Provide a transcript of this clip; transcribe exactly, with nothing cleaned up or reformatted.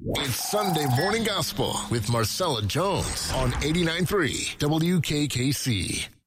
It's Sunday Morning Gospel with Marcella Jones on eighty-nine point three W K K C.